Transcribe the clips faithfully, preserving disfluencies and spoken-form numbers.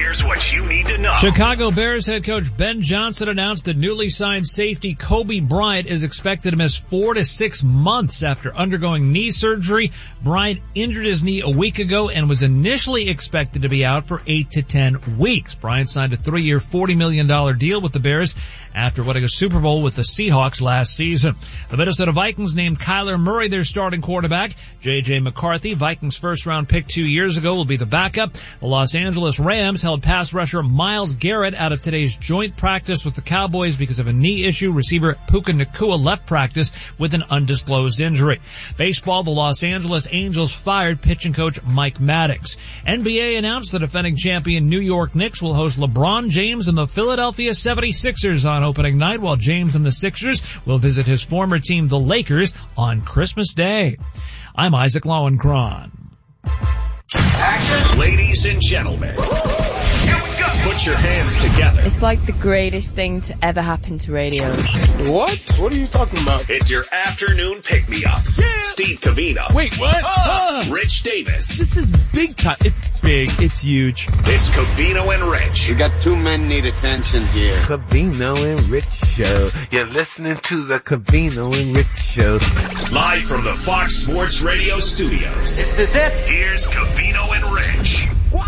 Here's what you need to know. Chicago Bears head coach Ben Johnson announced that newly signed safety Kobe Bryant is expected to miss four to six months after undergoing knee surgery. Bryant injured his knee a week ago and was initially expected to be out for eight to ten weeks. Bryant signed a three-year, forty million dollars deal with the Bears after winning a Super Bowl with the Seahawks last season. The Minnesota Vikings named Kyler Murray their starting quarterback. J J McCarthy, Vikings first-round pick two years ago, will be the backup. The Los Angeles Rams held pass rusher Myles Garrett out of today's joint practice with the Cowboys because of a knee issue. Receiver Puka Nacua left practice with an undisclosed injury. Baseball, the Los Angeles Angels fired pitching coach Mike Maddox. N B A announced the defending champion New York Knicks will host LeBron James and the Philadelphia seventy-sixers on opening night, while James and the Sixers will visit his former team, the Lakers, on Christmas Day. I'm Isaac Lowenkron. Action. Ladies and gentlemen, here we go. Put your hands together. It's like the greatest thing to ever happen to radio. What? What are you talking about? It's your afternoon pick-me-ups. Yeah. Steve Covino. Wait, what? Uh, Rich Davis. This is big time. It's big. It's huge. It's Covino and Rich. We got two men need attention here. Covino and Rich Show. You're listening to the Covino and Rich Show. Live from the Fox Sports Radio studios. This is it. Here's Covino and Rich.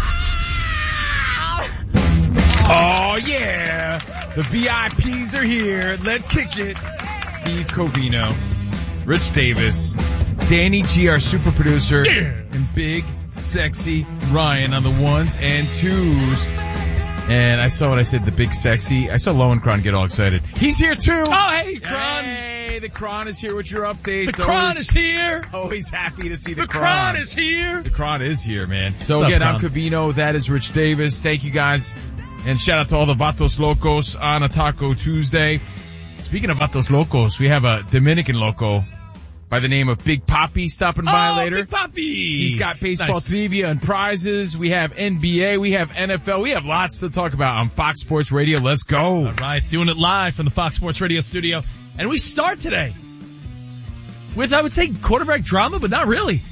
Oh, yeah. The V I Ps are here. Let's kick it. Steve Covino, Rich Davis, Danny G, our super producer, yeah. and big, sexy Ryan on the ones and twos. And I saw what I said, the big sexy. I saw Lowenkron get all excited. He's here too. Oh, hey, Kron. Hey, the Kron is here with your updates. The Kron always, is here. Always happy to see the, the Kron. Kron is here. The Kron is here, man. So What's again, up, I'm Covino. That is Rich Davis. Thank you guys. And shout out to all the Vatos Locos on a Taco Tuesday. Speaking of Vatos Locos, we have a Dominican loco by the name of Big Papi stopping by oh, later. Big Papi! He's got baseball nice. trivia and prizes. We have N B A. We have N F L. We have lots to talk about on Fox Sports Radio. Let's go. All right, doing it live from the Fox Sports Radio studio. And we start today with, I would say, quarterback drama, but not really.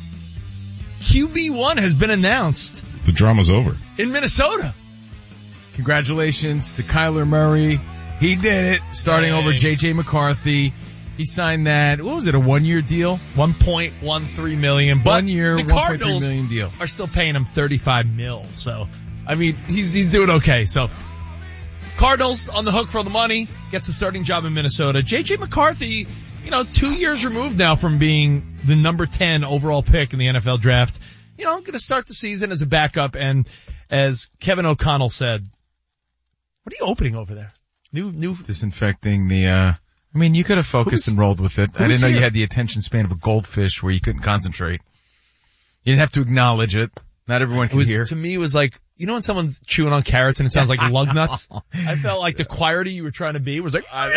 Q B one has been announced. The drama's over. In Minnesota. Congratulations to Kyler Murray. He did it, starting hey. over J J McCarthy. He signed that, what was it, a one-year deal? one point one three million dollars. But one year, the one point three Cardinals million deal. Are still paying him thirty-five mil. So, I mean, he's, he's doing okay. So, Cardinals on the hook for the money, gets a starting job in Minnesota. J J McCarthy, you know, two years removed now from being the number ten overall pick in the N F L draft. You know, I'm going to start the season as a backup, and as Kevin O'Connell said, what are you opening over there? New, new. Disinfecting the, uh, I mean, you could have focused Who's, and rolled with it. I didn't know here? you had the attention span of a goldfish where you couldn't concentrate. You didn't have to acknowledge it. Not everyone can it was, hear. To me, it was like, you know when someone's chewing on carrots and it sounds like lug nuts? I felt like the quieter you were trying to be was like, like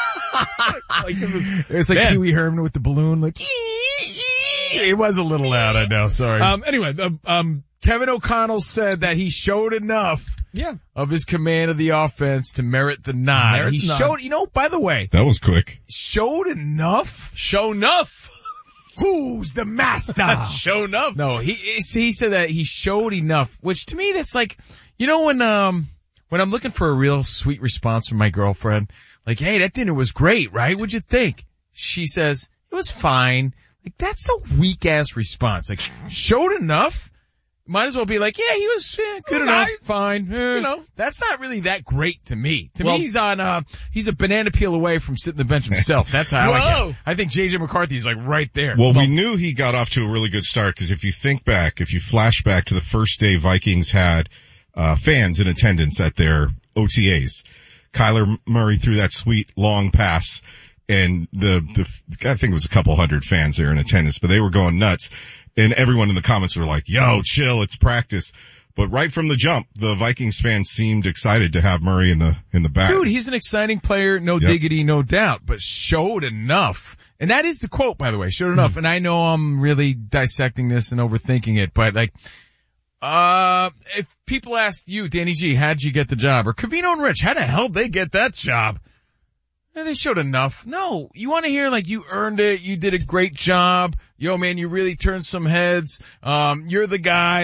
it was, it's like man. Pee Wee Herman with the balloon, like, it was a little loud, I know, sorry. Um, anyway, um, um, Kevin O'Connell said that he showed enough yeah. of his command of the offense to merit the nod. Merit he nod. showed, you know, by the way. That was quick. Showed enough? Show enough. Who's the master? Show enough. No, he, he said that he showed enough, which to me that's like, you know when, um, when I'm looking for a real sweet response from my girlfriend, like, hey, that dinner was great, right? What'd you think? She says, it was fine. Like, that's a weak ass response. Like, showed enough? Might as well be like, yeah, he was yeah, good well, enough, I, fine. Eh, you know, that's not really that great to me. To well, me, he's on, uh, he's a banana peel away from sitting the bench himself. That's how I get it. I think J J McCarthy's like right there. Well, well, we knew he got off to a really good start because if you think back, if you flash back to the first day Vikings had, uh, fans in attendance at their O T As, Kyler Murray threw that sweet long pass. And the, the, I think it was a couple hundred fans there in attendance, but they were going nuts. And everyone in the comments were like, yo, chill, it's practice. But right from the jump, the Vikings fans seemed excited to have Murray in the, in the back. Dude, he's an exciting player, no yep. diggity, no doubt, but showed enough. And that is the quote, by the way, showed enough. Mm. And I know I'm really dissecting this and overthinking it, but like, uh, if people asked you, Danny G, how'd you get the job? Or Covino and Rich, how the hell did they get that job? Yeah, they showed enough. No, you want to hear like you earned it, you did a great job, yo man, you really turned some heads, um, you're the guy, like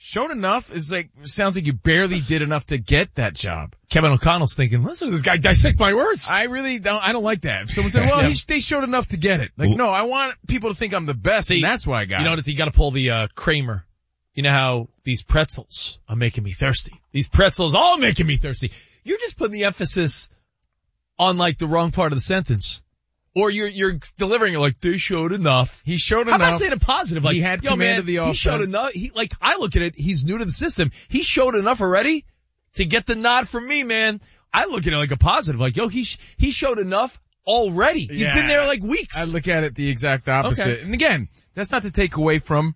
Showed enough is like, sounds like you barely did enough to get that job. Kevin O'Connell's thinking, listen to this guy dissect my words. I really don't, I don't like that. If someone said, well, Yeah. he, they showed enough to get it. Like, Well- no, I want people to think I'm the best, See, and that's why I got You know it. what? You got to pull the uh, Kramer. You know how these pretzels are making me thirsty. These pretzels all making me thirsty. You're just putting the emphasis on like the wrong part of the sentence, or you're you're delivering it like they showed enough. He showed How enough. about saying a positive? Like He had yo, command man, of the He offense. showed enough. He like I look at it. He's new to the system. He showed enough already to get the nod from me, man. I look at it like a positive. Like yo, he sh- he showed enough already. He's Yeah. been there like weeks. I look at it the exact opposite. Okay. And again, that's not to take away from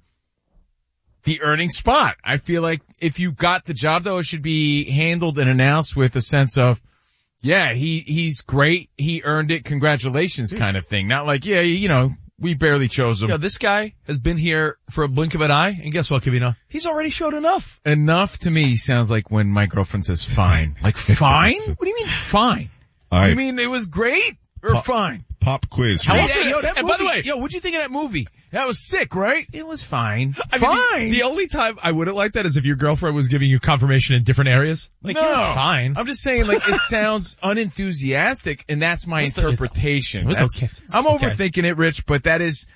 the earning spot. I feel like if you got the job though, it should be handled and announced with a sense of, yeah, he, he's great. He earned it. Congratulations kind of thing. Not like, yeah, you know, we barely chose him. Yo, this guy has been here for a blink of an eye, and guess what, Kavino? He's already showed enough. Enough to me sounds like when my girlfriend says fine. Like fine? What do you mean fine? I You mean it was great or Pop- fine? pop quiz. for How you. often, yo, that and movie, by the way- yo, what'd you think of that movie? That was sick, right? It was fine. I mean, fine. The, the only time I wouldn't like that is if your girlfriend was giving you confirmation in different areas. Like, no, yeah, it's fine. I'm just saying, like, it sounds unenthusiastic, and that's my It's- it's- interpretation. it was That's- okay. It's I'm okay. overthinking it, Rich, but that is,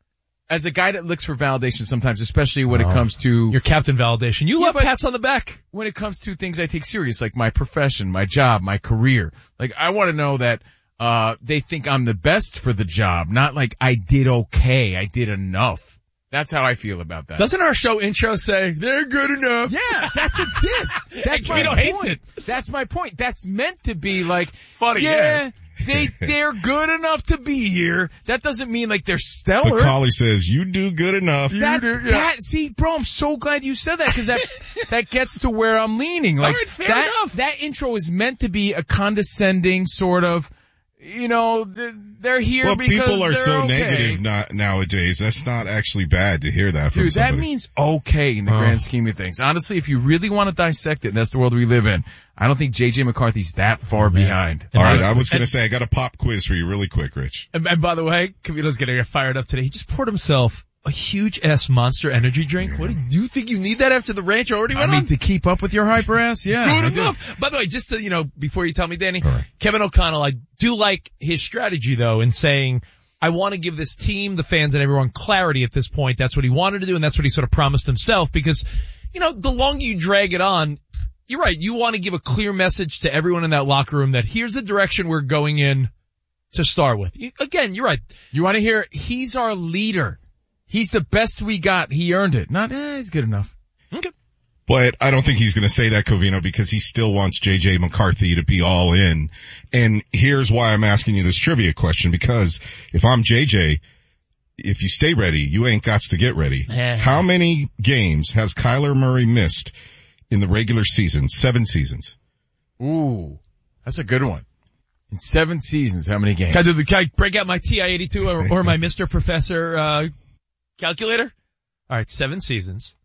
as a guy that looks for validation sometimes, especially when it Oh. comes to, Your captain validation. You Yeah, love but- pats on the back. when it comes to things I take serious, like my profession, my job, my career. Like, I want to know that, uh, they think I'm the best for the job, not like I did okay, I did enough. That's how I feel about that. Doesn't our show intro say, they're good enough? Yeah, that's a diss. That's my Guido point. hates it. That's my point. That's meant to be like, Funny, yeah, yeah. they, they're good enough to be here. That doesn't mean like they're The stellar. caller says, you do good enough. That, do, yeah. that, see, bro, I'm so glad you said that because that, that gets to where I'm leaning. Like, All right, fair that, enough. that intro is meant to be a condescending sort of, you know, th- they're here Well, because people are they're so okay. negative not, nowadays. That's not actually bad to hear that from Dude, that somebody. means okay in the Oh. grand scheme of things. Honestly, if you really want to dissect it, and that's the world we live in, I don't think J J McCarthy's that far behind. All right, And- I was going to and- say I got a pop quiz for you really quick, Rich. And, and by the way, Camino's getting fired up today. He just poured himself a huge ass Monster energy drink. What do you think you need that after the ranch already I went mean, on? to keep up with your hyper ass, yeah. I Good do. enough. By the way, just to, you know, before you tell me, Danny, All right. Kevin O'Connell, I do like his strategy though in saying, I want to give this team, the fans and everyone clarity at this point. That's what he wanted to do and that's what he sort of promised himself because, you know, the longer you drag it on, you're right. You want to give a clear message to everyone in that locker room that here's the direction we're going in to start with. You, again, you're right. You want to hear, he's our leader. He's the best we got. He earned it. Not, eh, he's good enough. Okay. But I don't think he's going to say that, Covino, because he still wants J J McCarthy to be all in. And here's why I'm asking you this trivia question, because if I'm J J, if you stay ready, you ain't got to get ready. Yeah. How many games has Kyler Murray missed in the regular season? Seven seasons. Ooh, that's a good one. In seven seasons, how many games? Can I, do the, can I break out my T I eighty-two or, or my Mister Professor, uh, calculator? All right, seven seasons.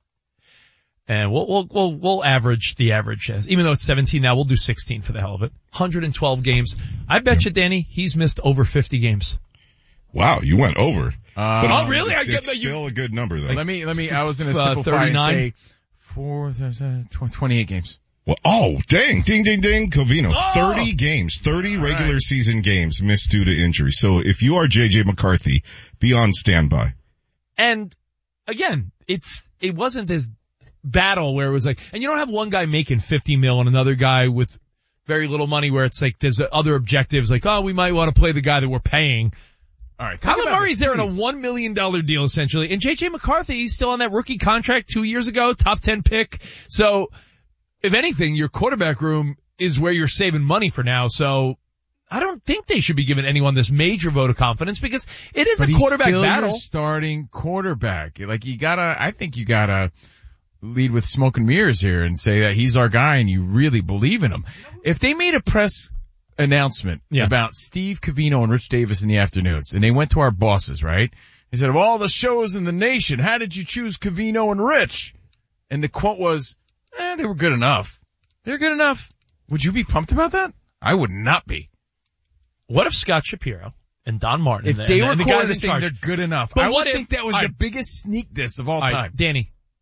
And we'll, we'll, we'll, we'll average the average as, even though it's seventeen now, we'll do sixteen for the hell of it. one hundred twelve games. I bet you, Danny, he's missed over fifty games. Wow, you went over. Uh, But Oh, it's, really? I It's, get it's that you- still a good number though. let me, let me, I was going to Uh, simplify and thirty-nine? say four, uh, tw- twenty-eight games. Well, oh, dang, ding, ding, ding, Covino. Oh! thirty games, thirty regular right. season games missed due to injury. So if you are J J McCarthy, be on standby. And again, it's, it wasn't this battle where it was like, and you don't have one guy making fifty mil and another guy with very little money where it's like there's other objectives like, oh, we might want to play the guy that we're paying. All right. think Kyler about Murray's this, there in a please. one million dollars deal essentially. And J J McCarthy, he's still on that rookie contract two years ago, top ten pick. So if anything, your quarterback room is where you're saving money for now. So I don't think they should be giving anyone this major vote of confidence because it is But a he's quarterback still battle. your starting quarterback. Like you gotta, I think you gotta lead with smoke and mirrors here and say that he's our guy and you really believe in him. If they made a press announcement Yeah. about Steve Covino and Rich Davis in the afternoons and they went to our bosses, right? They said, of all the shows in the nation, how did you choose Covino and Rich? And the quote was, eh, they were good enough. They're good enough. Would you be pumped about that? I would not be. What if Scott Shapiro and Don Martin If and, they and, were and the quoted guys in saying charge, they're good enough, But I what would if- think that was all the right. biggest sneak diss of all all right, time. Danny,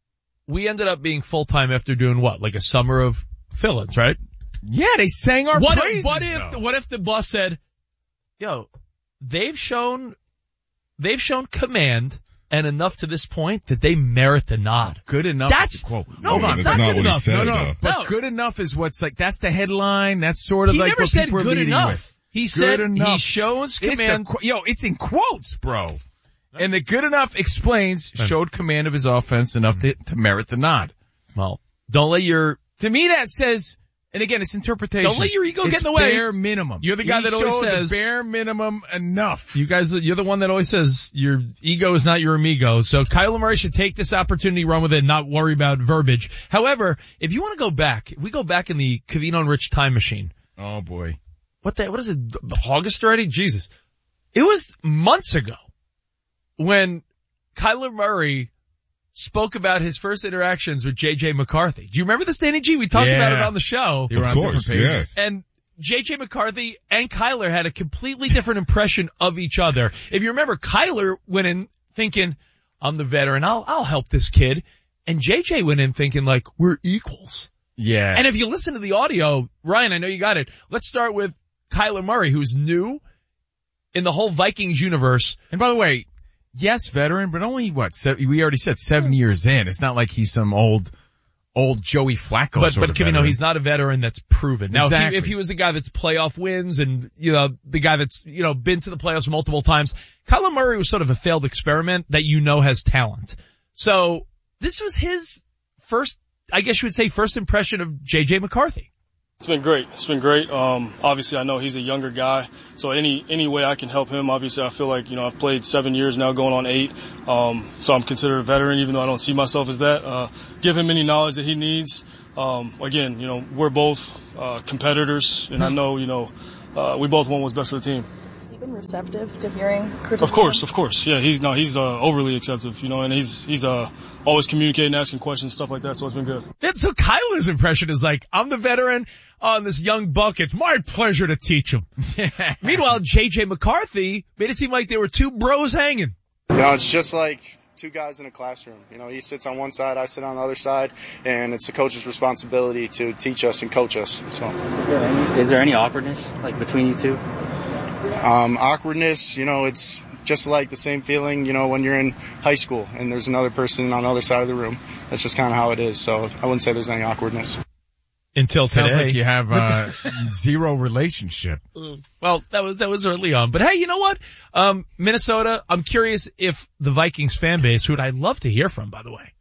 we ended up being full-time after doing what? Like a summer of fill-ins, right? Yeah, they sang our What praises. if, what if, though. what if the boss said, yo, they've shown, they've shown command and enough to this point that they merit the nod. Good enough. That's, is the quote. no, Hold on, it's that's not not good what he enough. said, No, no, though. but No. good enough is what's like, that's the headline. That's sort of He like never what said people are good leading enough. with. He Good said enough. he shows It's the command. qu- yo, it's in quotes, bro. And the good enough explains showed command of his offense enough to, to merit the nod. Well, don't let your, To me, that says, and again, it's interpretation. Don't let your ego get It's in the way. bare minimum. You're the guy He that always showed says- the bare minimum enough. you guys, you're the one that always says your ego is not your amigo. So Kyler Murray should take this opportunity, run with it, and not worry about verbiage. However, if you want to go back, if we go back in the Covino and Rich time machine, Oh boy. what the, what is it, August already? Jesus. It was months ago when Kyler Murray spoke about his first interactions with J J McCarthy. Do you remember this, Danny G? We talked Yeah. about it on the show. They were Of on course, different pages. And J J McCarthy and Kyler had a completely different impression of each other. If you remember, Kyler went in thinking, I'm the veteran, I'll, I'll help this kid. And J J went in thinking like, we're equals. Yeah. And if you listen to the audio, Ryan, I know you got it. Let's start with Kyler Murray, who's new in the whole Vikings universe. And by the way, yes, veteran, but only what? Se- we already said seven years in. It's not like he's some old, old Joey Flacco But, sort but of Kevin, no, veteran. he's not a veteran that's proven. Now, if Exactly. he, if he was the guy that's playoff wins and, you know, the guy that's, you know, been to the playoffs multiple times, Kyler Murray was sort of a failed experiment that you know has talent. So, this was his first, I guess you would say, first impression of J J McCarthy. It's been great. It's been great. Um, obviously, I know he's a younger guy, so any any way I can help him. Obviously, I feel like you know I've played seven years now, going on eight, um, so I'm considered a veteran, even though I don't see myself as that. Uh, give him any knowledge that he needs. Um, again, you know, we're both uh, competitors, and I know you know uh, we both want what's best for the team. Has he been receptive to hearing criticism? Of course, of course. Yeah, he's no, he's uh, overly acceptive, you know, and he's he's uh, always communicating, asking questions, stuff like that. So it's been good. And so Kyler's impression is like, I'm the veteran on this young buck. It's my pleasure to teach him. Meanwhile, J J McCarthy made it seem like there were two bros hanging. You know, it's just like two guys in a classroom. You know, he sits on one side, I sit on the other side, and it's the coach's responsibility to teach us and coach us. So, Is there any, is there any awkwardness like between you two? um, awkwardness, you know, it's just like the same feeling, you know, when you're in high school and there's another person on the other side of the room. That's just kind of how it is. So I wouldn't say there's any awkwardness. Until Sounds today. like you have uh, zero relationship. Well, that was, that was early on. But hey, you know what? Um, Minnesota, I'm curious if the Vikings fan base, who I'd love to hear from, by the way.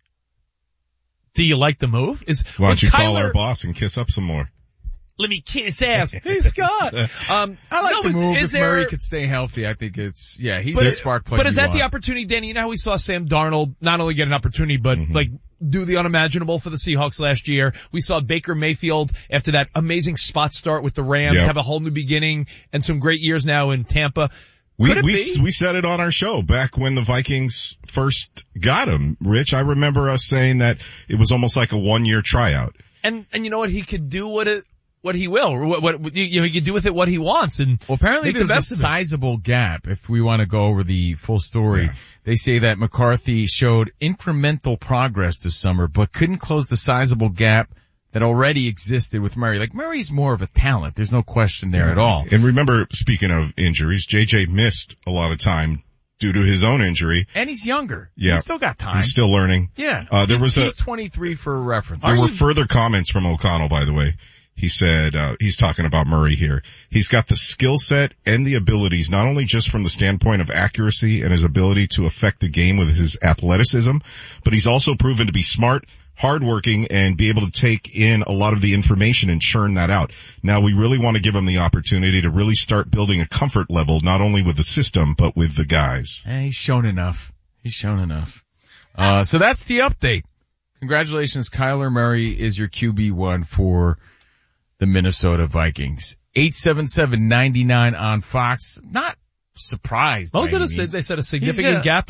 Do you like the move? Is, Why was don't you call Kyler- our boss and kiss up some more? Let me kiss ass. Hey, Scott. Um, I like no, the but move. is If Murray there- could stay healthy, I think it's, yeah, he's But the it- spark plug. But is you that the want. opportunity, Danny? You know how we saw Sam Darnold not only get an opportunity, but Mm-hmm. like do the unimaginable for the Seahawks last year. We saw Baker Mayfield after that amazing spot start with the Rams Yep. have a whole new beginning and some great years now in Tampa. We, Could it we, be? we said it on our show back when the Vikings first got him, Rich. I remember us saying that it was almost like a one year tryout. And, and you know what? He could do what it, what he will, or what, what, you know, he could do with it what he wants. And Well, apparently make the there's a best of it. sizable gap. If we want to go over the full story, Yeah. they say that McCarthy showed incremental progress this summer, but couldn't close the sizable gap that already existed with Murray. Like Murray's more of a talent. There's no question there at all. And remember, speaking of injuries, J J missed a lot of time due to his own injury. And he's younger. Yeah. He's still got time. He's still learning. yeah. Uh, there he's, was a- he's twenty-three for reference. There Are were you- further comments from O'Connell, by the way. He said, uh, he's talking about Murray here. He's got the skill set and the abilities, not only just from the standpoint of accuracy and his ability to affect the game with his athleticism, but he's also proven to be smart, hardworking, and be able to take in a lot of the information and churn that out. Now, we really want to give him the opportunity to really start building a comfort level, not only with the system, but with the guys. Eh, he's shown enough. He's shown enough. Uh, so that's the update. Congratulations, Kyler Murray is your Q B one for the Minnesota Vikings. eight seven seven, nine nine on Fox. Not surprised. what was by it? any A, means. they said a significant a- gap.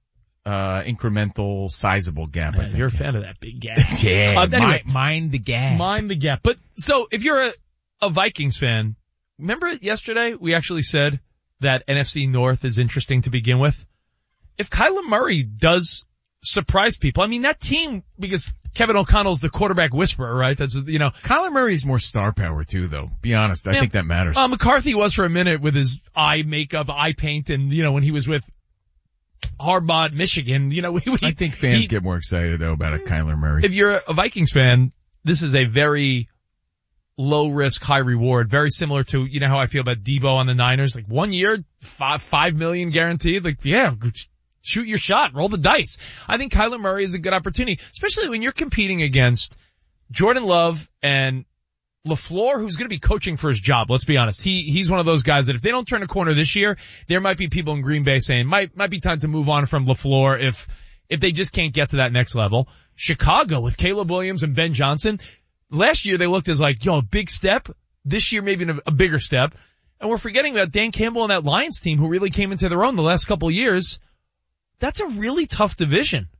Uh, incremental, sizable gap, I Man, think. you're a fan of that big gap. Yeah, Uh, anyway, mind, mind the gap. mind the gap. But so if you're a, a Vikings fan, remember yesterday we actually said that N F C North is interesting to begin with. If Kyler Murray does surprised people. I mean, that team, because Kevin O'Connell's the quarterback whisperer, right? That's, you know. Kyler Murray's more star power too, though. Be honest. I Man, think that matters. Uh, McCarthy was for a minute with his eye makeup, eye paint, and, you know, when he was with Harbaugh at Michigan, you know, we, we, I think fans he, get more excited though about a Kyler Murray. If you're a Vikings fan, this is a very low risk, high reward. Very similar to, you know, how I feel about Deebo on the Niners. Like one year, five, five million guaranteed. Like, yeah, shoot your shot, roll the dice. I think Kyler Murray is a good opportunity, especially when you're competing against Jordan Love and LaFleur, who's going to be coaching for his job. Let's be honest. He, he's one of those guys that if they don't turn a corner this year, there might be people in Green Bay saying, might, might be time to move on from LaFleur if, if they just can't get to that next level. Chicago with Caleb Williams and Ben Johnson. Last year they looked as like, yo, a big step. This year maybe a, a bigger step. And we're forgetting about Dan Campbell and that Lions team who really came into their own the last couple of years. That's a really tough division.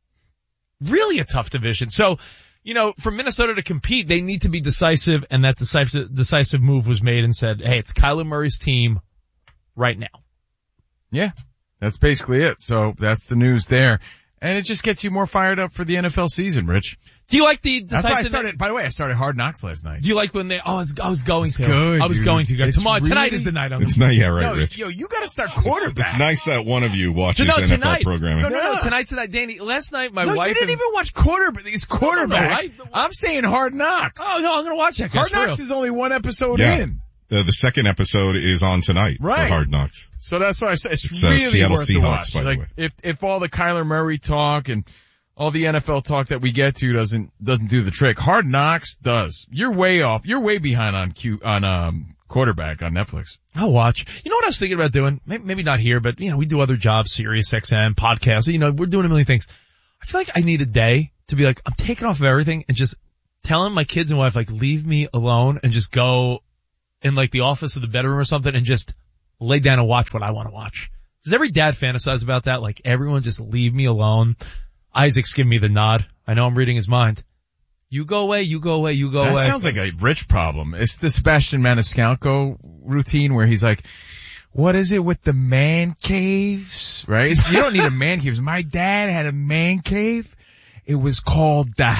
Really a tough division. So, you know, for Minnesota to compete, they need to be decisive, and that decisive, decisive move was made and said, hey, it's Kyler Murray's team right now. Yeah, that's basically it. So that's the news there. And it just gets you more fired up for the N F L season, Rich. Do you like the decisive? That's why I started, by the way, I started Hard Knocks last night. Do you like when they, oh, I was, I was going it's to. Good, I was dude. going to. Guys. Tomorrow, really, tonight is the night. I'm it's not yet, right, no, Rich? Yo, you gotta start quarterback. It's nice that one of you watches no, N F L tonight. programming. No, no, no, tonight's tonight. Danny, last night my no, wife. you didn't and, even watch quarterback. It's quarterback. No, no, no, I'm saying Hard Knocks. Oh, no, I'm gonna watch that. Hard Knocks is only one episode yeah. in. Uh, the second episode is on tonight right. for Hard Knocks. So that's why I said it's, it's really uh, Seattle worth Seahawks, the watch. by Like, the way. if if all the Kyler Murray talk and all the N F L talk that we get to doesn't doesn't do the trick, Hard Knocks does. You're way off. You're way behind on Q on um quarterback on Netflix. I'll watch. You know what I was thinking about doing? Maybe, maybe not here, but you know, we do other jobs, Sirius X M, podcasts. You know, we're doing a million things. I feel like I need a day to be like, I'm taking off of everything and just telling my kids and wife, like, leave me alone and just go in like the office or the bedroom or something and just lay down and watch what I want to watch. Does every dad fantasize about that? Like, everyone just leave me alone. Isaac's giving me the nod. I know I'm reading his mind. You go away, you go away, you go that away. That sounds like a Rich problem. It's the Sebastian Maniscalco routine where he's like, what is it with the man caves? Right? You don't need a man cave. My dad had a man cave. It was called the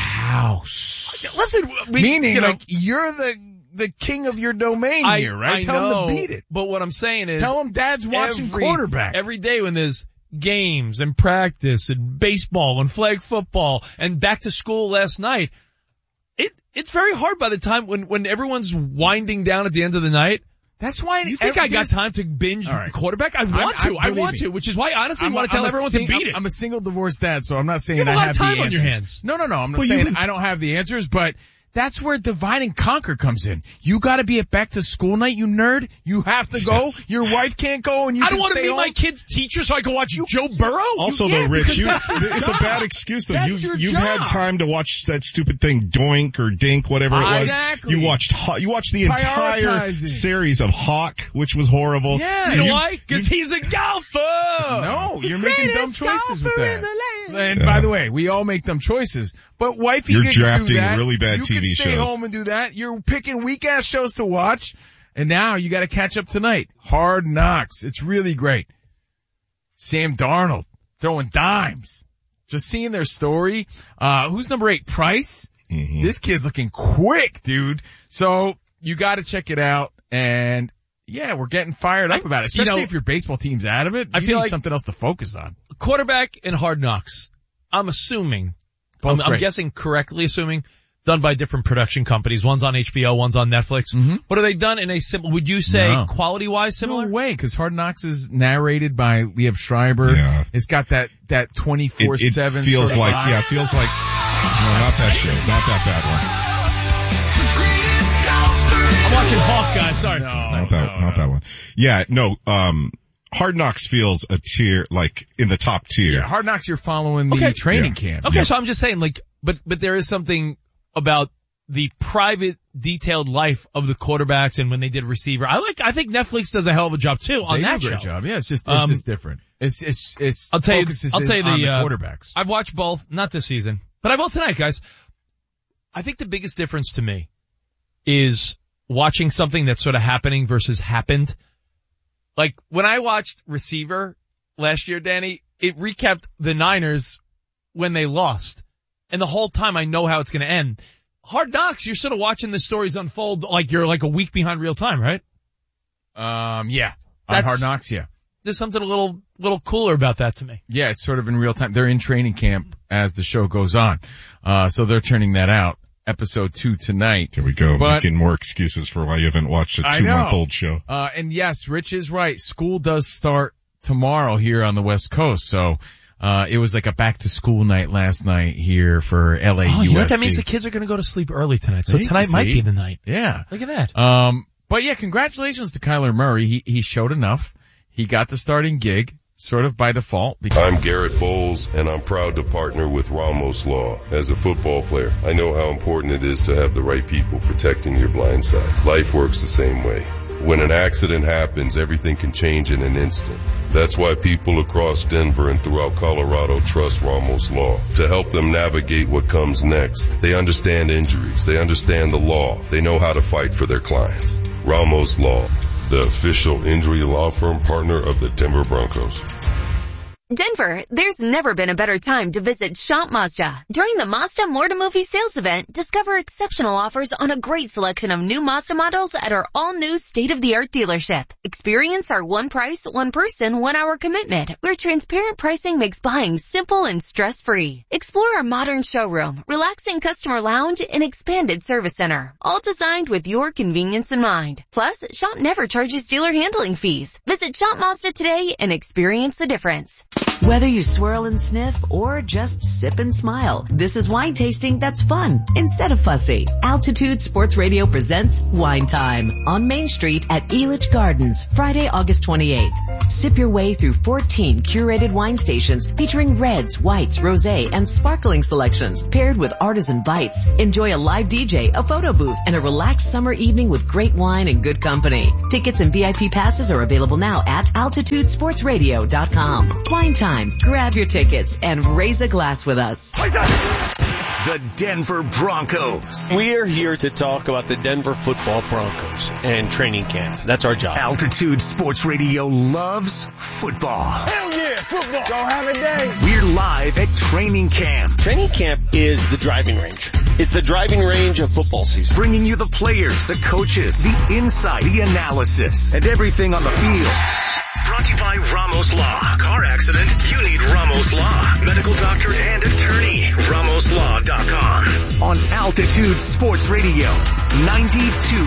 house. Listen, we, meaning you know, like you're the the king of your domain I, here, right? I Tell know, him to beat it. But what I'm saying is, tell him dad's watching every, quarterback every day when there's games and practice and baseball and flag football and back to school last night. It it's very hard by the time when when everyone's winding down at the end of the night. That's why you think I got time to binge right. quarterback? I want I'm, to. I, I want me. to, which is why honestly I'm, I want to tell I'm everyone sing, to beat I'm, it. I'm a single divorced dad, so I'm not saying you have I a lot have of time the on your hands. No, no, no. I'm not well, saying you, I don't have the answers, but that's where divide and conquer comes in. You gotta be at back to school night, you nerd. You have to go. Your wife can't go and you I can don't want to stay be home. my kid's teacher so I can watch you, Joe Burrow. Also you though, Rich, you, it's a job. bad excuse though. That's You've, your you've job. had time to watch that stupid thing, Doink or Dink, whatever it was. Exactly. You watched, you watched the entire series of Hawk, which was horrible. Yeah. So you know you, why? Because he's a golfer. No, the you're making dumb choices with that. And yeah. by the way, we all make dumb choices. But wifey You're can drafting do that. really bad you T V can stay shows. home and do that. You're picking weak ass shows to watch. And now you gotta catch up tonight. Hard Knocks. It's really great. Sam Darnold throwing dimes. Just seeing their story. Uh, who's number eight? Price? Mm-hmm. This kid's looking quick, dude. So you gotta check it out. And yeah, we're getting fired up I, about it. Especially you know, if your baseball team's out of it. I You feel need like something else to focus on. Quarterback and Hard Knocks. I'm assuming, Both I'm, I'm great. guessing correctly assuming, done by different production companies. One's on H B O, one's on Netflix. Mm-hmm. But are they done in a simple, would you say No. quality-wise similar? No way, because Hard Knocks is narrated by Liev Schreiber. Yeah. It's got that, that twenty-four seven It, it feels sort of like, vibe. yeah, it feels like, no, not that show, not that bad one. I'm watching Hawk, guys. Sorry. No, Not that, no, not no. that one. Yeah, no, um, Hard Knocks feels a tier, like, in the top tier. Yeah, Hard Knocks, you're following the Okay. training Yeah. camp. Okay, Yeah. so I'm just saying, like, but, but there is something about the private, detailed life of the quarterbacks and when they did receiver. I like, I think Netflix does a hell of a job too on They that do a great show. job. Yeah, it's just, it's Um, just different. It's, it's, it's, I'll tell you, focuses I'll tell you on the, the uh, quarterbacks. I've watched both, not this season, but I will tonight, guys. I think the biggest difference to me is watching something that's sort of happening versus happened. Like when I watched Receiver last year, Danny, it recapped the Niners when they lost. And the whole time I know how it's going to end. Hard Knocks, you're sort of watching the stories unfold like you're like a week behind real time, right? Um, yeah. On That's- Hard Knocks, yeah. There's something a little, little cooler about that to me. Yeah, it's sort of in real time. They're in training camp as the show goes on. Uh, so they're turning that out. Episode two tonight. Here we go, But, making more excuses for why you haven't watched a I two-month-old show. Uh, and yes, Rich is right. School does start tomorrow here on the West Coast. So, uh, it was like a back-to-school night last night here for L A U S D. Oh, you know what that means? The kids are going to go to sleep early tonight. So See? tonight See? might be the night. Yeah. Look at that. Um, but yeah, congratulations to Kyler Murray. He, he showed enough. He got the starting gig, sort of by default. I'm Garrett Bowles, and I'm proud to partner with Ramos Law. As a football player, I know how important it is to have the right people protecting your blind side. Life works the same way. When an accident happens, everything can change in an instant. That's why people across Denver and throughout Colorado trust Ramos Law to help them navigate what comes next. They understand injuries. They understand the law. They know how to fight for their clients. Ramos Law, the official injury law firm partner of the Denver Broncos. Denver, there's never been a better time to visit Shop Mazda. During the Mazda More to Movie sales event, discover exceptional offers on a great selection of new Mazda models at our all-new state-of-the-art dealership. Experience our one price, one person, one hour commitment, where transparent pricing makes buying simple and stress-free. Explore our modern showroom, relaxing customer lounge, and expanded service center, all designed with your convenience in mind. Plus, Shop never charges dealer handling fees. Visit Shop Mazda today and experience the difference. Whether you swirl and sniff or just sip and smile, this is wine tasting that's fun instead of fussy. Altitude Sports Radio presents Wine Time on Main Street at Elitch Gardens, Friday, August twenty-eighth. Sip your way through fourteen curated wine stations featuring reds, whites, rosé, and sparkling selections paired with artisan bites. Enjoy a live D J, a photo booth, and a relaxed summer evening with great wine and good company. Tickets and V I P passes are available now at altitude sports radio dot com. Wine Time. Grab your tickets and raise a glass with us. The Denver Broncos. We are here to talk about the Denver Football Broncos and training camp. That's our job. Altitude Sports Radio loves football. Hell yeah, football. Go have a day. We're live at training camp. Training camp is the driving range. It's the driving range of football season. Bringing you the players, the coaches, the insight, the analysis, and everything on the field. Brought to you by Ramos Law. Car accident? You need Ramos Law. Medical doctor and attorney. Ramos Law dot com. On Altitude Sports Radio, ninety-two point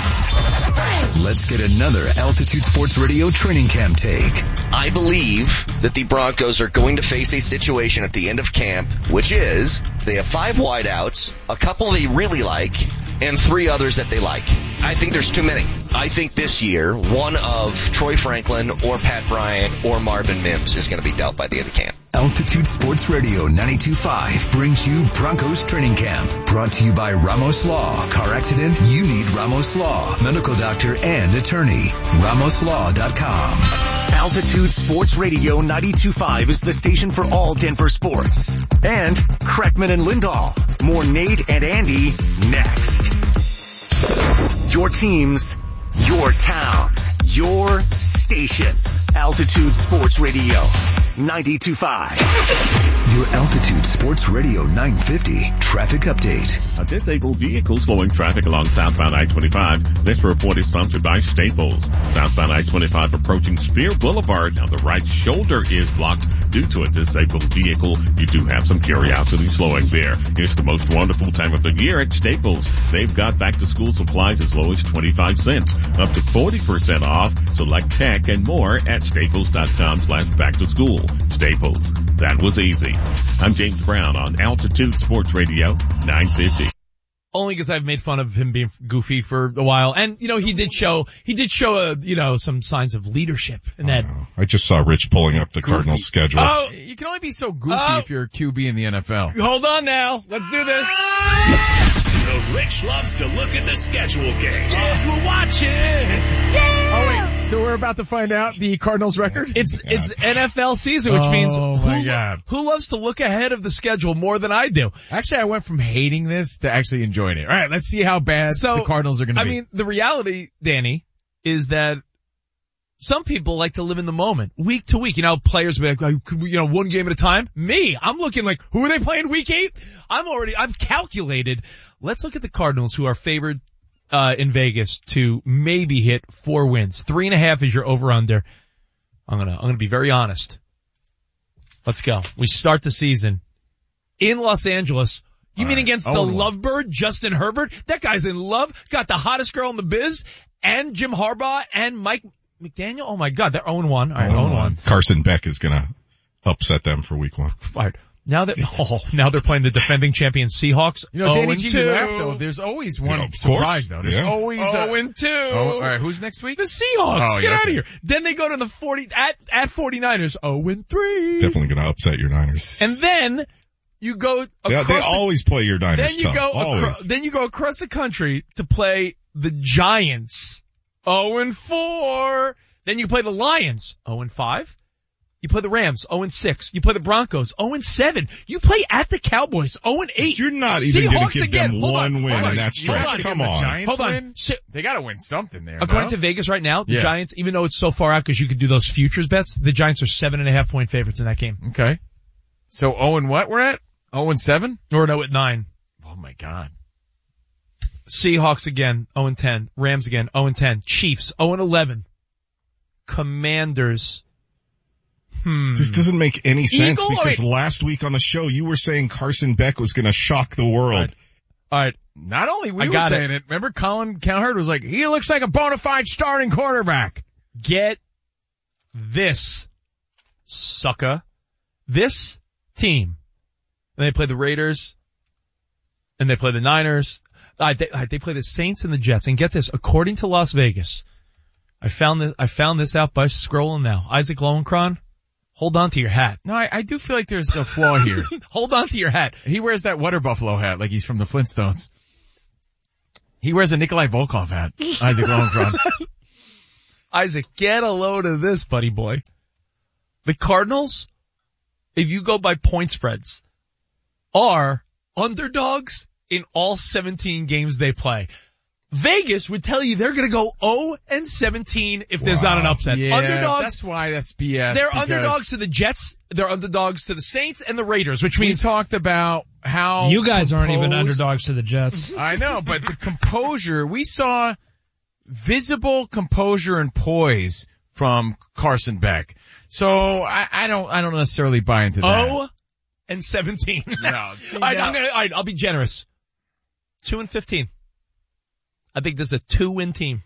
five. Let's get another Altitude Sports Radio training camp take. I believe that the Broncos are going to face a situation at the end of camp, which is they have five wideouts, a couple they really like, and three others that they like. I think there's too many. I think this year, one of Troy Franklin or Pat Bryant or Marvin Mims is going to be dealt by the end of camp. Altitude Sports Radio ninety-two point five brings you Broncos Training Camp. Brought to you by Ramos Law. Car accident? You need Ramos Law. Medical doctor and attorney. Ramos Law dot com. Altitude Sports Radio ninety-two point five is the station for all Denver sports. And Kreckman and Lindahl. More Nate and Andy next. Your teams, your town, your station. Altitude Sports Radio ninety-two point five. Your Altitude Sports Radio nine fifty traffic update. A disabled vehicle slowing traffic along southbound I twenty-five. This report is sponsored by Staples. Southbound I twenty-five approaching Spear Boulevard. Now the right shoulder is blocked due to a disabled vehicle. You do have some curiosity slowing there. It's the most wonderful time of the year at Staples. They've got back to school supplies as low as twenty-five cents, up to forty percent off, select tech and more at staples dot com slash back to school. Staples. That was easy. I'm James Brown on Altitude Sports Radio nine fifty. Only because I've made fun of him being goofy for a while. And, you know, he did show, he did show, a, you know, some signs of leadership in that. Oh, I just saw Rich pulling up the Goofy. Cardinals schedule. Oh, You can only be so goofy Oh. if you're a Q B in the N F L. hold on now. Let's do this. The Rich loves to look at the schedule game. Schedule watching. Oh wait, so we're about to find out the Cardinals record? It's, it's N F L season, which Oh, means my who, God. who loves to look ahead of the schedule more than I do? Actually, I went from hating this to actually enjoying it. All right, let's see how bad So, the Cardinals are going to I be. mean, the reality, Danny, is that some people like to live in the moment, week to week. You know, players be like, oh, could we, you know, one game at a time. Me, I'm looking like, who are they playing week eight? I'm already, I've calculated. Let's look at the Cardinals, who are favored uh in Vegas to maybe hit four wins. Three and a half is your over-under. I'm gonna, I'm gonna be very honest. Let's go. We start the season in Los Angeles. You All mean right. against the lovebird, Justin Herbert? That guy's in love. Got the hottest girl in the biz, and Jim Harbaugh and Mike McDaniel. Oh my God, they're oh and one. All right, oh and one. Carson Beck is gonna upset them for week one. All right. Now that oh, now they're playing the defending champion Seahawks. You know, Danny G, you laugh though. There's always one yeah, surprise though. There's yeah. always oh and two. Oh, all right, who's next week? The Seahawks. Oh, Get yeah, out okay. of here. Then they go to the forty at at forty-niners. Oh and three. Definitely gonna upset your Niners. And then you go across. Yeah, they always play your Niners. Then you tough. go. Always. Acro- then you go across the country to play the Giants. Oh and four. Then you play the Lions. Oh and five. You play the Rams, oh and six. You play the Broncos, oh and seven. You play at the Cowboys, oh and eight. You're not even going to give again. them Hold one on. win Hold in that stretch. Come on. Giants Hold on. win? So, they got to win something there. According no? to Vegas right now, the yeah. Giants, even though it's so far out because you could do those futures bets, the Giants are seven and a half point favorites in that game. Okay. So oh and what we're at? oh and seven? Or no, at nine. Oh my God. Seahawks again, oh and ten. Rams again, oh and ten. Chiefs, oh and eleven. Commanders. Hmm. This doesn't make any sense Eagle? because Wait. last week on the show you were saying Carson Beck was going to shock the world. All right. All right. Not only we I were got saying it. it. Remember Colin Cowherd was like, he looks like a bona fide starting quarterback. Get this, sucker. This team. And they play the Raiders. And they play the Niners. Uh, they, uh, they play the Saints and the Jets. And get this, according to Las Vegas, I found this, I found this out by scrolling now. Isaac Lowenkron, hold on to your hat. No, I, I do feel like there's a flaw here. Hold on to your hat. He wears that water buffalo hat like he's from the Flintstones. He wears a Nikolai Volkov hat, Isaac Lowenkron. Isaac, get a load of this, buddy boy. The Cardinals, if you go by point spreads, are underdogs in all seventeen games they play. Vegas would tell you they're going to go oh and seventeen if there's wow. not an upset. Yeah, underdogs. That's why that's B S. They're underdogs to the Jets. They're underdogs to the Saints and the Raiders, which means we talked about how you guys composed, aren't even underdogs to the Jets. I know, but the composure, we saw visible composure and poise from Carson Beck. So I, I don't, I don't necessarily buy into that. oh and seventeen. No. all right, I'm gonna, all right, I'll be generous. two and fifteen. I think this is a two-win team.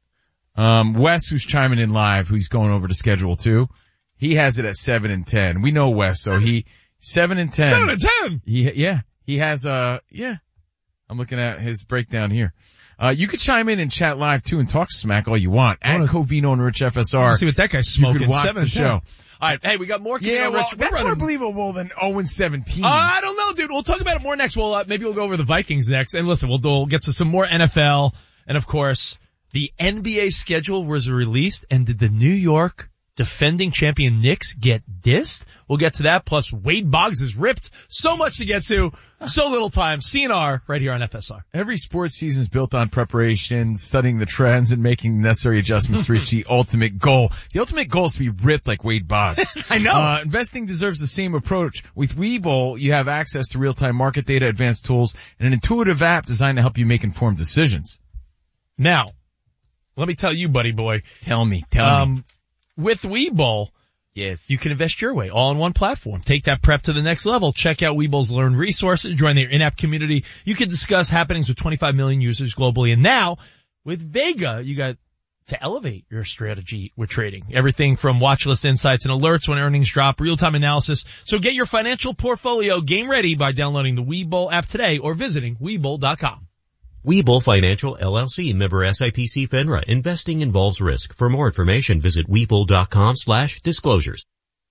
Um, Wes, who's chiming in live, who's going over to schedule too, he has it at seven and ten. We know Wes, so he seven and ten. Seven and ten. He, yeah, he has uh, yeah. I'm looking at his breakdown here. Uh, you could chime in and chat live too and talk smack all you want at Covino and Rich F S R. Let's see what that guy's smoking. You could watch seven the show. All right, hey, we got more. Yeah, well, Rich. We're that's running. more believable than oh and seventeen. Uh, I don't know, dude. We'll talk about it more next. We'll uh, maybe we'll go over the Vikings next. And listen, we'll, do, we'll get to some more N F L. And of course, the N B A schedule was released, and did the New York defending champion Knicks get dissed? We'll get to that, plus Wade Boggs is ripped. So much to get to, so little time. C N R right here on F S R. Every sports season is built on preparation, studying the trends, and making necessary adjustments to reach the ultimate goal. The ultimate goal is to be ripped like Wade Boggs. I know. Uh, investing deserves the same approach. With Webull, you have access to real-time market data, advanced tools, and an intuitive app designed to help you make informed decisions. Now, let me tell you, buddy boy. Tell me, tell um, me. With Webull, yes, you can invest your way, all in one platform. Take that prep to the next level. Check out Webull's Learn resources. Join their in-app community. You can discuss happenings with twenty-five million users globally. And now, with Vega, you got to elevate your strategy with trading. Everything from watch list insights and alerts when earnings drop, real-time analysis. So get your financial portfolio game ready by downloading the Webull app today or visiting Webull dot com. Webull Financial L L C, member S I P C FINRA. Investing involves risk. For more information, visit Webull dot com slash disclosures.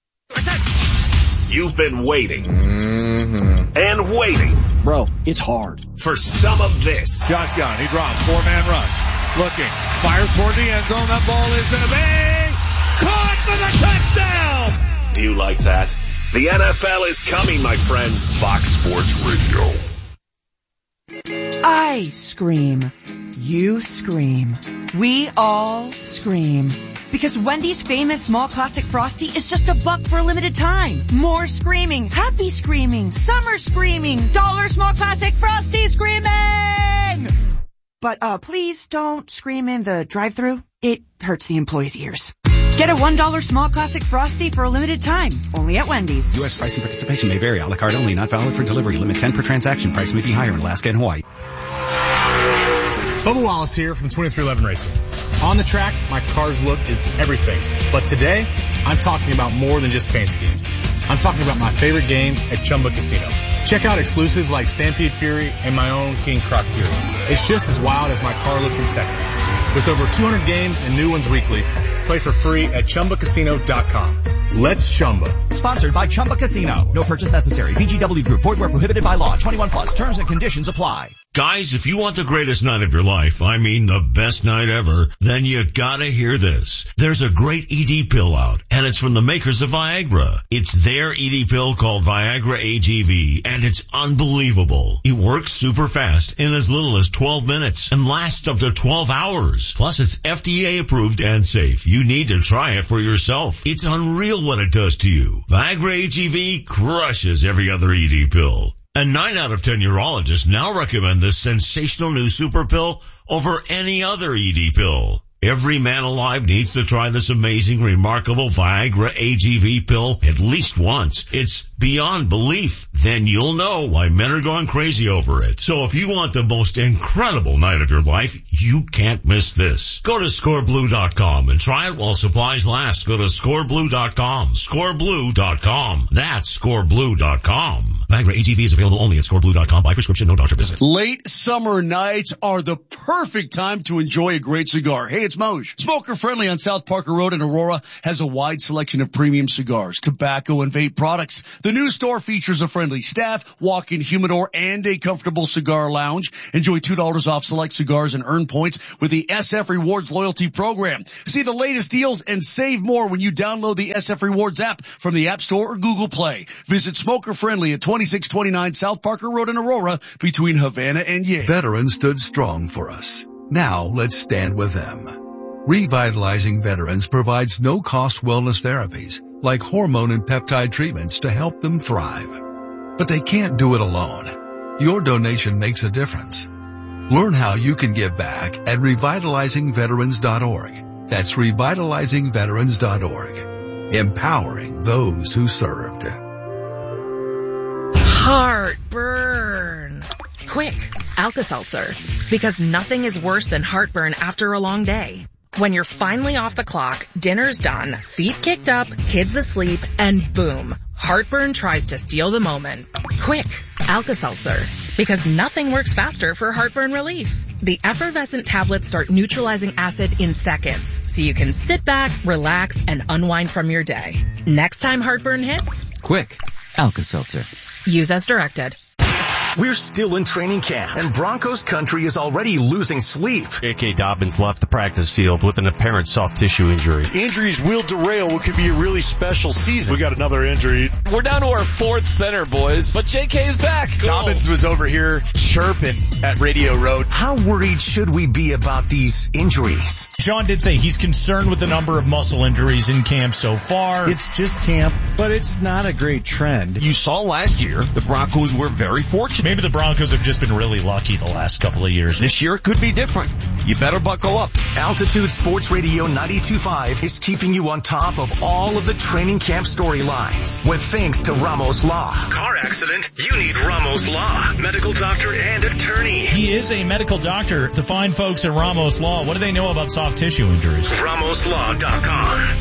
You've been waiting mm-hmm. and waiting. Bro, it's hard. For some of this. Shotgun, he drops, four-man rush. Looking, fires toward the end zone. That ball is going to be caught for the touchdown. Do you like that? The N F L is coming, my friends. Fox Sports Radio. I scream. You scream. We all scream. Because Wendy's famous small classic Frosty is just a buck for a limited time. More screaming, happy screaming, summer screaming, dollar small classic Frosty screaming! But, uh, please don't scream in the drive-thru. It hurts the employees' ears. Get a one dollar small classic Frosty for a limited time. Only at Wendy's. U S price and participation may vary. A la carte only. Not valid for delivery. Limit ten per transaction. Price may be higher in Alaska and Hawaii. Bubba Wallace here from twenty-three eleven Racing. On the track, my car's look is everything. But today, I'm talking about more than just paint schemes. I'm talking about my favorite games at Chumba Casino. Check out exclusives like Stampede Fury and my own King Croc Fury. It's just as wild as my car look in Texas. With over two hundred games and new ones weekly, play for free at Chumba Casino dot com. Let's Chumba. Sponsored by Chumba Casino. No purchase necessary. V G W Group. Void where prohibited by law. twenty-one plus. Terms and conditions apply. Guys, if you want the greatest night of your life, I mean the best night ever, then you gotta hear this. There's a great E D pill out, and it's from the makers of Viagra. It's their E D pill called Viagra A G V, and it's unbelievable. It works super fast in as little as twelve minutes and lasts up to twelve hours. Plus, it's F D A approved and safe. You need to try it for yourself. It's unreal what it does to you. Viagra A G V crushes every other E D pill. And nine out of ten urologists now recommend this sensational new super pill over any other E D pill. Every man alive needs to try this amazing, remarkable Viagra A G V pill at least once. It's beyond belief. Then you'll know why men are going crazy over it. So if you want the most incredible night of your life, you can't miss this. Go to score blue dot com and try it while supplies last. Go to score blue dot com. score blue dot com. That's score blue dot com. Viagra A G V is available only at score blue dot com by prescription, no doctor visit. Late summer nights are the perfect time to enjoy a great cigar. Hey, it's Moj. Smoker Friendly on South Parker Road in Aurora has a wide selection of premium cigars, tobacco, and vape products. The new store features a friendly staff, walk-in humidor, and a comfortable cigar lounge. Enjoy two dollars off select cigars and earn points with the S F Rewards loyalty program. See the latest deals and save more when you download the S F Rewards app from the App Store or Google Play. Visit Smoker Friendly at twenty-six twenty-nine South Parker Road in Aurora between Havana and Yale. Veterans stood strong for us. Now let's stand with them. Revitalizing Veterans provides no-cost wellness therapies like hormone and peptide treatments to help them thrive. But they can't do it alone. Your donation makes a difference. Learn how you can give back at revitalizing veterans dot org. That's revitalizing veterans dot org. Empowering those who served. Heartburn. Quick, Alka-Seltzer. Because nothing is worse than heartburn after a long day. When you're finally off the clock, dinner's done, feet kicked up, kids asleep, and boom, heartburn tries to steal the moment. Quick, Alka-Seltzer. Because nothing works faster for heartburn relief. The effervescent tablets start neutralizing acid in seconds, so you can sit back, relax, and unwind from your day. Next time heartburn hits, quick, Alka-Seltzer. Use as directed. We're still in training camp, and Broncos country is already losing sleep. J K. Dobbins left the practice field with an apparent soft tissue injury. Injuries will derail what could be a really special season. We got another injury. We're down to our fourth center, boys, but J K is back. Cool. Dobbins was over here chirping at Radio Road. How worried should we be about these injuries? Sean did say he's concerned with the number of muscle injuries in camp so far. It's just camp, but it's not a great trend. You saw last year, the Broncos were very fortunate. Maybe the Broncos have just been really lucky the last couple of years. This year it could be different. You better buckle up. Altitude Sports Radio ninety-two point five is keeping you on top of all of the training camp storylines. With thanks to Ramos Law. Car accident? You need Ramos Law. Medical doctor and attorney. He is a medical doctor. The fine folks at Ramos Law, what do they know about soft tissue injuries? Ramos Law dot com.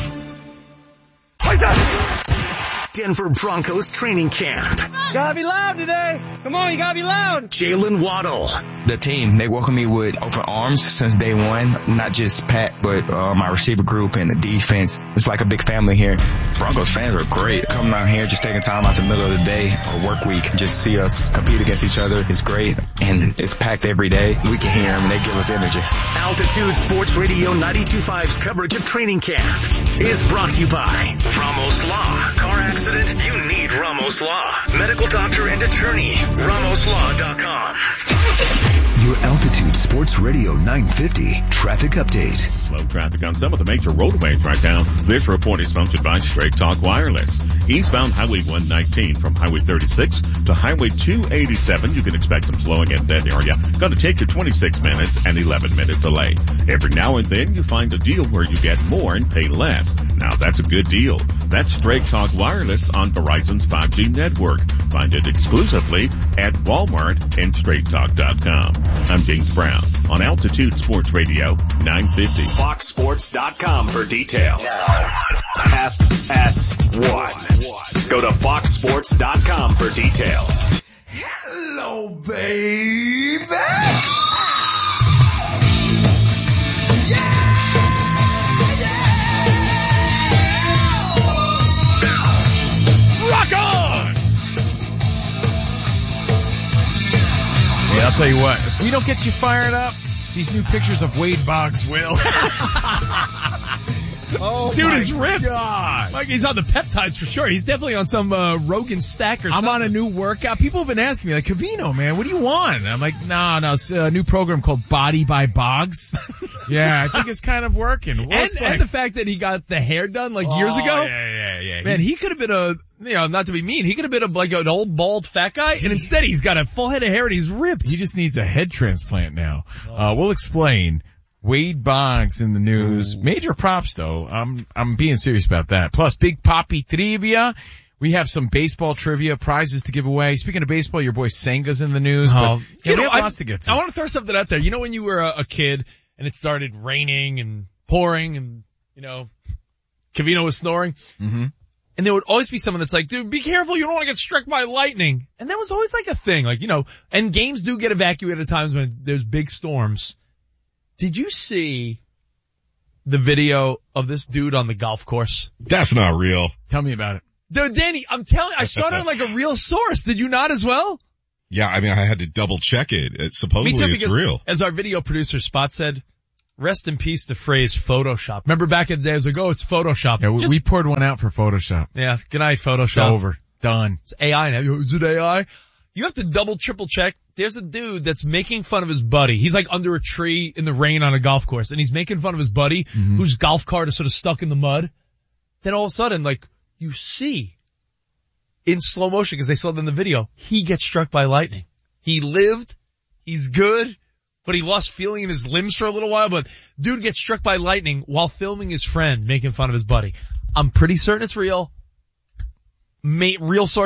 Denver Broncos training camp. Gotta be loud today. Come on, you gotta be loud. Jalen Waddle. the team. They welcome me with open arms since day one. Not just Pat, but uh, my receiver group and the defense. It's like a big family here. Broncos fans are great. Coming out here, just taking time out the middle of the day or work week, just see us compete against each other. It's great, and it's packed every day. We can hear them, and they give us energy. Altitude Sports Radio ninety-two point five's coverage of training camp is brought to you by Ramos Law. Car accident? You need Ramos Law. Medical doctor and attorney. Ramos Law dot com. Your Altitude Sports Radio nine fifty traffic update. Slow traffic on some of the major roadways right now. This report is sponsored by Straight Talk Wireless. Eastbound Highway one nineteen from Highway thirty-six to Highway two eighty-seven. You can expect some slowing in that area. Going to take you twenty-six minutes and eleven minute delay. Every now and then you find a deal where you get more and pay less. Now that's a good deal. That's Straight Talk Wireless on Verizon's five G network. Find it exclusively at Walmart and straight talk dot com. I'm James Brown on Altitude Sports Radio nine fifty. Fox Sports dot com for details. F S one. Go to Fox Sports dot com for details. Hello, baby. Rock on! Yeah, I'll tell you what. If we don't get you fired up, these new pictures of Wade Boggs will. Oh, dude is ripped. God. Like he's on the peptides for sure. He's definitely on some uh, Rogan stack or something. I'm on a new workout. People have been asking me, like, Covino, man, what do you want? And I'm like, no, no, it's a new program called Body by Boggs. Yeah, I think it's kind of working. Well, and, and the fact that he got the hair done like oh, years ago. Yeah, yeah, yeah. Man, he could have been a, you know, not to be mean, he could have been a, like an old bald fat guy, and instead he's got a full head of hair and he's ripped. He just needs a head transplant now. Uh, we'll explain. Wade Boggs in the news. Ooh. Major props though. I'm, I'm being serious about that. Plus Big Papi trivia. We have some baseball trivia prizes to give away. Speaking of baseball, your boy Senga's in the news. Oh, but, yeah, you know, we have I, lots to get to. I want to throw something out there. You know when you were a, a kid and it started raining and pouring and, you know, Covino was snoring? Mm-hmm. And there would always be someone that's like, dude, be careful, you don't want to get struck by lightning. And that was always like a thing. Like, you know, and games do get evacuated at times when there's big storms. Did you see the video of this dude on the golf course? That's not real. Tell me about it. Dude, Danny, I'm telling you, I saw it on like a real source. Did you not as well? Yeah, I mean, I had to double check it. It's supposedly Me too, it's because real. As our video producer Spot said, rest in peace the phrase Photoshop. Remember back in the day, I was like, oh, it's Photoshop. Yeah, we, Just, we poured one out for Photoshop. Yeah, good night, Photoshop. It's over. Done. It's A I now. Is it A I? You have to double, triple check. There's a dude that's making fun of his buddy. He's like under a tree in the rain on a golf course, and he's making fun of his buddy mm-hmm. whose golf cart is sort of stuck in the mud. Then all of a sudden, like, you see in slow motion, because they saw it in the video, he gets struck by lightning. He lived, he's good, but he lost feeling in his limbs for a little while, but dude gets struck by lightning while filming his friend making fun of his buddy. I'm pretty certain it's real. Ma- real source.